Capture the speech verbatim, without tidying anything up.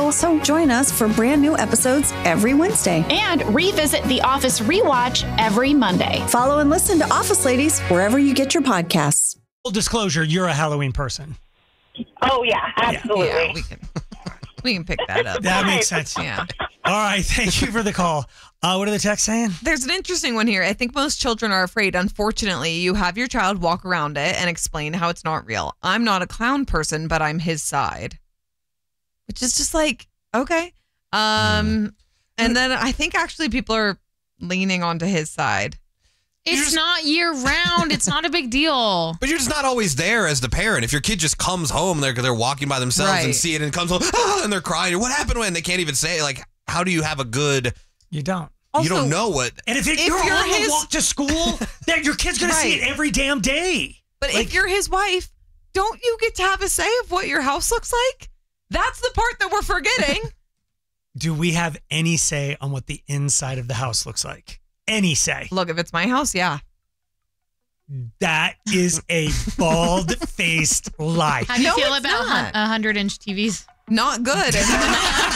Also, join us for brand new episodes every Wednesday. And revisit The Office Rewatch every Monday. Follow and listen to Office Ladies wherever you get your podcasts. Full disclosure, you're a Halloween person. Oh, yeah, absolutely. Yeah, we can, we can pick that up. That makes sense. Yeah. All right. Thank you for the call. Uh, what are the texts saying? There's an interesting one here. I think most children are afraid. Unfortunately, you have your child walk around it and explain how it's not real. I'm not a clown person, but I'm his side. Which is just like, okay. Um, and then I think actually people are leaning onto his side. It's just, not year round. It's not a big deal. But you're just not always there as the parent. If your kid just comes home, they're they're walking by themselves Right. and see it and comes home, ah, and they're crying. What happened when they can't even say, like, how do you have a good... You don't. You don't know what... And if, it, if you're, you're on his- the walk to school, then your kid's going to see Right. it every damn day. But Like- if you're his wife, don't you get to have a say of what your house looks like? That's the part that we're forgetting. Do we have any say on what the inside of the house looks like? Any say? Look, if it's my house, yeah. That is a bald-faced lie. How do you No, feel it's about not. one hundred inch T Vs? Not good.